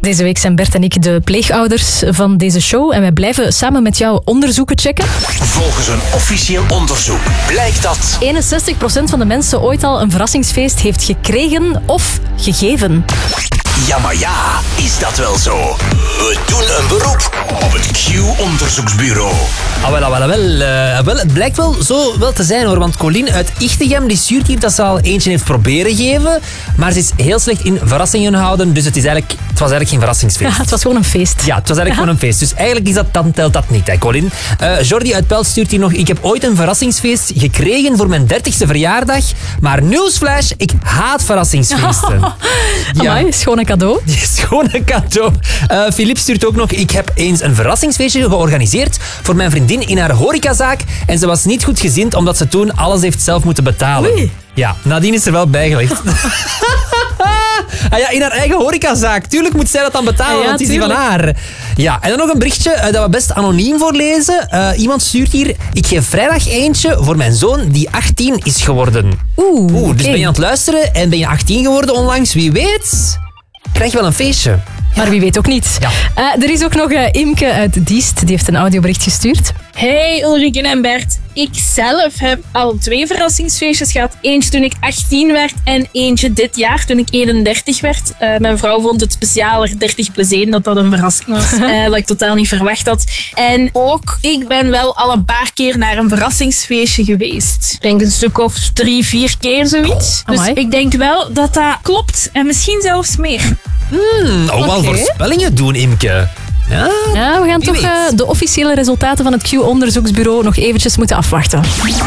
Deze week zijn Bert en ik de pleegouders van deze show en wij blijven samen met jou onderzoeken checken. Volgens een officieel onderzoek blijkt dat 61% van de mensen ooit al een verrassingsfeest heeft gekregen of gegeven. Ja, maar ja, is dat wel zo? We doen een beroep op het Q-onderzoeksbureau. Wel, het blijkt wel zo wel te zijn hoor, want Colleen uit Ichtegem die stuurt hier dat ze al eentje heeft proberen geven, maar ze is heel slecht in verrassingen houden, dus het was eigenlijk geen verrassingsfeest. Ja, het was gewoon een feest. Ja, het was eigenlijk gewoon een feest. Dus eigenlijk dan telt dat niet, hè, Colin. Jordi uit Pelt stuurt hier nog... Ik heb ooit een verrassingsfeest gekregen voor mijn 30ste verjaardag. Maar newsflash, ik haat verrassingsfeesten. Amai, schoon een cadeau. Die is gewoon een cadeau. Philippe stuurt ook nog... Ik heb eens een verrassingsfeestje georganiseerd voor mijn vriendin in haar horecazaak. En ze was niet goed gezind omdat ze toen alles heeft zelf moeten betalen. Oei. Ja, nadien is er wel bijgelegd. Ah ja, in haar eigen horecazaak. Tuurlijk moet zij dat dan betalen, want het is die van haar. Ja, en dan nog een berichtje dat we best anoniem voorlezen. Iemand stuurt hier... Ik geef vrijdag eentje voor mijn zoon die 18 is geworden. Oeh, dus ben je aan het luisteren en ben je 18 geworden onlangs? Wie weet, krijg je wel een feestje. Maar wie weet ook niet. Ja. Er is ook nog Imke uit Diest. Die heeft een audiobericht gestuurd. Hey Ulrike en Bert. Ik zelf heb al 2 verrassingsfeestjes gehad. Eentje toen ik 18 werd en eentje dit jaar toen ik 31 werd. Mijn vrouw vond het specialer 30 plus 1 dat een verrassing was. Dat ik totaal niet verwacht had. En ook, ik ben wel al een paar keer naar een verrassingsfeestje geweest. Ik denk een stuk of 3, 4 keer zoiets. Dus Amai. ik denk wel dat dat klopt. En misschien zelfs meer. Wel voorspellingen doen, Imke. Ja, Ja, we gaan wie toch weet. de officiële resultaten van het Q-onderzoeksbureau nog eventjes moeten afwachten.